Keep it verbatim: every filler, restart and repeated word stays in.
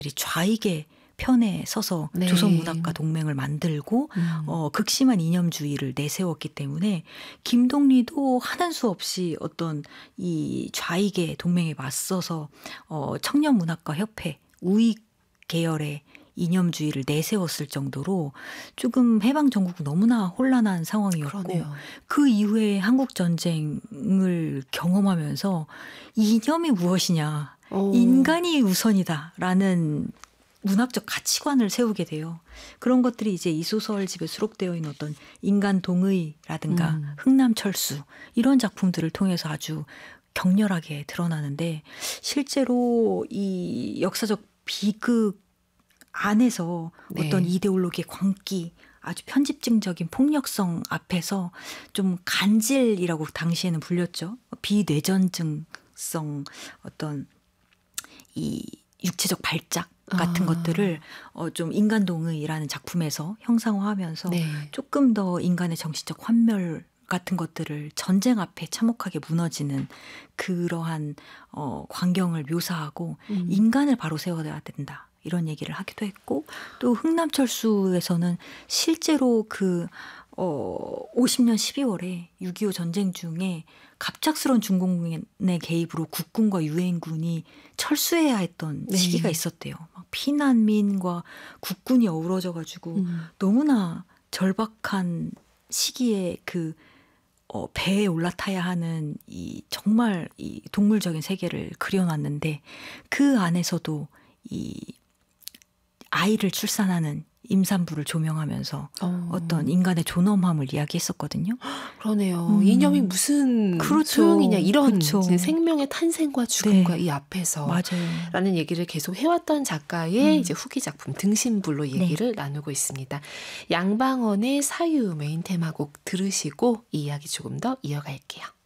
좌익의 편에 서서 네. 조선문학과 동맹을 만들고 음. 어, 극심한 이념주의를 내세웠기 때문에 김동리도 하는 수 없이 어떤 이 좌익의 동맹에 맞서서 어, 청년문학과 협회 우익 계열의 이념주의를 내세웠을 정도로 조금 해방 전국 너무나 혼란한 상황이었고 그러네요. 그 이후에 한국 전쟁을 경험하면서 이념이 무엇이냐, 오. 인간이 우선이다라는 문학적 가치관을 세우게 돼요. 그런 것들이 이제 이 소설집에 수록되어 있는 어떤 인간 동의라든가 음. 흥남철수 이런 작품들을 통해서 아주 격렬하게 드러나는데 실제로 이 역사적 비극 안에서 네. 어떤 이데올로기의 광기, 아주 편집증적인 폭력성 앞에서 좀 간질이라고 당시에는 불렸죠. 비뇌전증성 어떤 이 육체적 발작 같은 아. 것들을 어, 좀 인간동의라는 작품에서 형상화하면서 네. 조금 더 인간의 정신적 환멸 같은 것들을 전쟁 앞에 참혹하게 무너지는 그러한 어, 광경을 묘사하고 음. 인간을 바로 세워야 된다. 이런 얘기를 하기도 했고 또 흥남철수에서는 실제로 그 어, 오십 년 십이월에 육이오 전쟁 중에 갑작스러운 중공군의 개입으로 국군과 유엔군이 철수해야 했던 네. 시기가 있었대요. 막 피난민과 국군이 어우러져 가지고 음. 너무나 절박한 시기에 그 어, 배에 올라타야 하는 이 정말 이 동물적인 세계를 그려놨는데 그 안에서도 이 아이를 출산하는 임산부를 조명하면서 어. 어떤 인간의 존엄함을 이야기했었거든요. 그러네요. 음. 이념이 무슨 그렇죠. 소용이냐 이런 그렇죠. 이제 생명의 탄생과 죽음과 네. 이 앞에서 맞아요. 라는 얘기를 계속 해왔던 작가의 음. 이제 후기 작품 등신불로 얘기를 나누고 있습니다. 양방언의 사유 메인 테마곡 들으시고 이 이야기 조금 더 이어갈게요.